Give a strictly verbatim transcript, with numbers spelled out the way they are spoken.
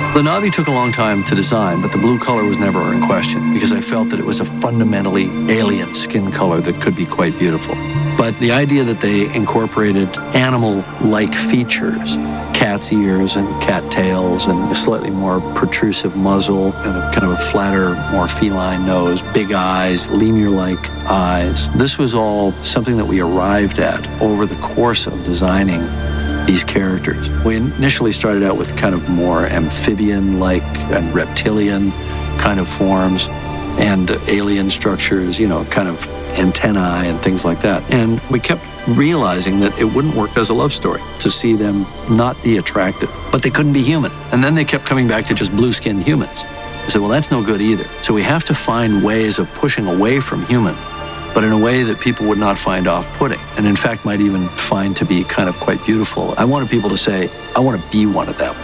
The Na'vi took a long time to design, but the blue color was never in question because I felt that it was a fundamentally alien skin color that could be quite beautiful. But the idea that they incorporated animal-like features, cat's ears and cat tails and a slightly more protrusive muzzle and a kind of a flatter, more feline nose, big eyes, lemur-like eyes. This was all something that we arrived at over the course of designing these characters. We initially started out with kind of more amphibian-like and reptilian kind of forms and alien structures, you know, kind of antennae and things like that. And we kept realizing that it wouldn't work as a love story to see them not be attractive, but they couldn't be human. And then they kept coming back to just blue-skinned humans. I said, well, that's no good either. So we have to find ways of pushing away from human, but in a way that people would not find off-putting, and in fact might even find to be kind of quite beautiful. I wanted people to say, I want to be one of them.